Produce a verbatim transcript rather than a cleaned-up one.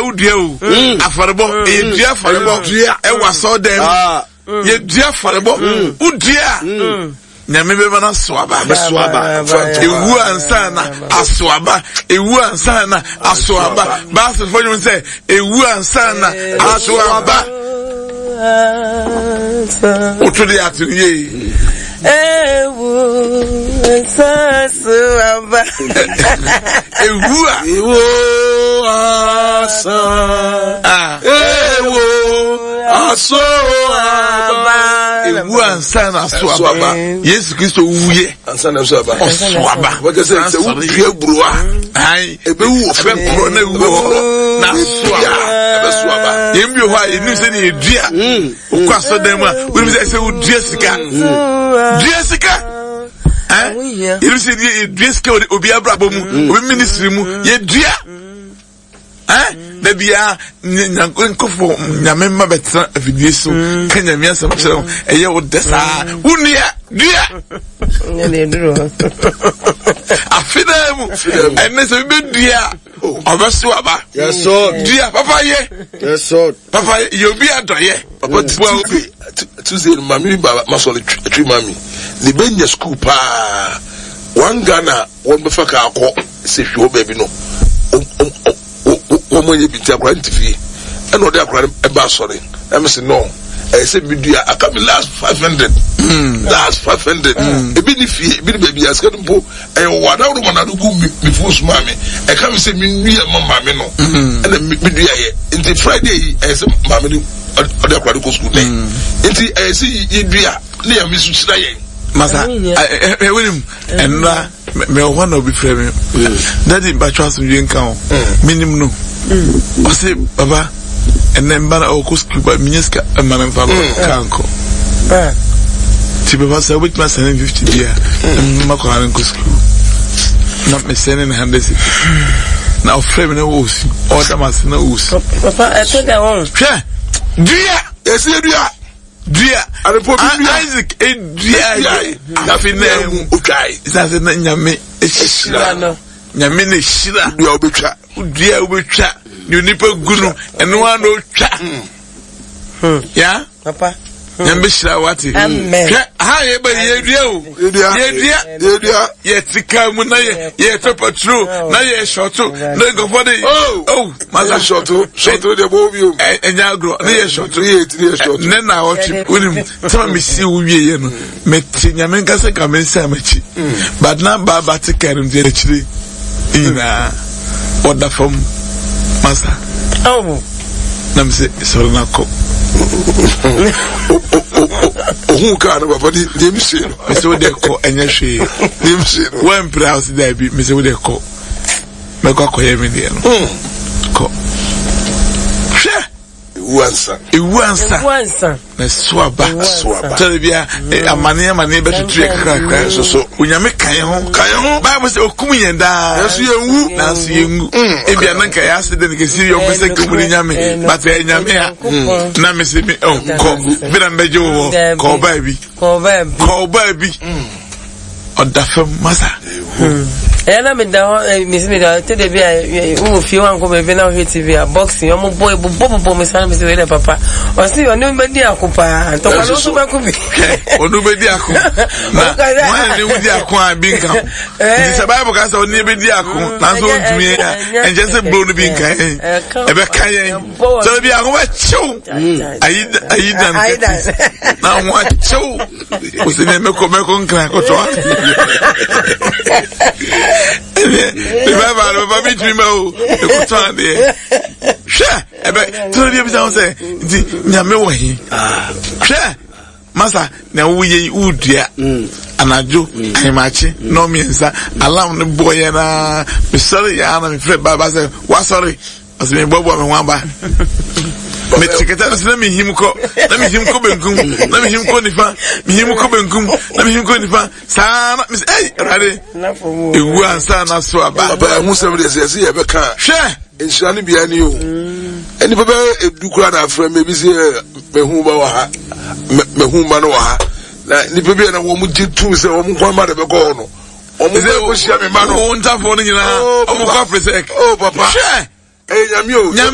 udua o afarebo e dua afarebo e waso dem ye dua afarebo udua nyame beba na soaba soaba ewu ansa na asoaba ewu ansa na asoaba ba se fo nyum say ewu ansa na asoaba otu de atuniye ewu ansa soaba ewu ewu ansa ah ewu asoaba ewu ansa na asoaba Yesu Kristo wuye ansa na asoaba asoaba what say say wo buruwa ai ebe wu ofe bro na wu na asoaba ebe soaba yembi ho a enu se ni edua okwaso dem a we say say udua sika dua sika eh yenu se di edua sika obi abrabo mu obi ministry mu ye dua eh da bia nyankofo nyame ma betra afidie so kanya mi asem kire eye wo desa unia dua ne duro afida mu ene se be dua obeso aba yes so dua papa ye yes so papa ye obi adoye papa Tuesday Tuesday mami baba masole three mami le benya school pa one Ghana one be faka akọ se hwo baby no woman ye binti akra ntifi e no de akra e ba sorry em say no e say bidua aka me last five hundred last five hundred e bi ni fie bi ni baby aska mpo e wada ro na do ku mi fos mami e ka me say mi nua mama me no e na bidua ye nti Friday e say mami ni o de akra ko school day nti e say ye dua na ya mi su sira ye masa e wenim enra me one obi frame daddy batwa so yen kan minim no o say baba enemba na o school ba minyeska emana mfa kanko eh ti baba say with my seven fifty dia mako han ko school na me sene na hundred na o frame na o si o da mas na o si papa I think I want hwe dia esi dua dia arepo bi Isaac e dia ya fi na mu otwai isa se na nyame ehira no nyame na ehira dua obetwa dua obetwa ni onipa gunu eno an otwa ya papa nyame shira wati amen ha ye ba ye dua o ye dua ye dua ye tika mu na ye ye to patrol na ye shoto na go for the oh maza shoto shoto de bo bi o enya agro na ye shoto ye ti ye shoto na na o chi unim tama mi si wo wie ye no meti nyame nkase ka me nsa machi but na ba ba tikarim de chiri ina oda from masa oh na me se sorry na ko ohun ka na baba di dem se no me se wo de ko enya hwe dem se no when proud there be me se wo de ko me ko akoye me de no ko Wansa. Iwansa. Iwansa. Na swaba. Swaba. Tell bia amane amane be tutu e kakra so so. Unyame kan ho. Kan ho. Bible say okum yenda. Yesu yenwu. Na so yenwu. E bia na kai ase de ke siri o pese kumuri nyame. But e nyame a. Na me se me oh ko. Bi na meje wo. Ko ba bi. Ko ba bi. Ko ba bi. Odafem masa. Ela me da me se me da te de bia o fi wan ko be na o T V a boxing o mo boy bo bo bo me san me se we papa o si o ni me di akopa to kwa lo so ba ko bi o no be di ako na wan ni wo di ako a bi nka di se Bible ka say o ni be di ako na so ntumi en je se bro no bi nka e be kan yen so bi ako wa chew ayi ayi dan na wa chew o se me ko me ko nka ko to the Bible, Baba, me dream o. The good time there. Sure. Ebe, tell me about say. Di, nyame wo hi. Ah. Sure. Masa, na wo ye udua. Anajo, aimachi, no miensa. Alam the boy na. Me sorry ya na me friend Baba say, "Wa sorry." As me bobo me wan ba. Me tiketa na me him ko. Na me him ko benkum. Na me him ko nifa. Me him ko benkum. Na me him ko nifa. Sa na me say, "Hey, ready." Na for mo. Ewu ansa na so aba. Baba hu sem de se ye be kan. Hwe. Enshira ni bia ni o. Eni baba edukura na afra me bi se me hu ba wa ha. Me hu ba no wa ha. Na ni baba na wo mu jitu se wo mu kwa ma de be ko no. O mu se o shia me ma no. O nta fo ni nyina. O mu kwa presek. Oh papa. Hwe. Eh nyame o. Nyame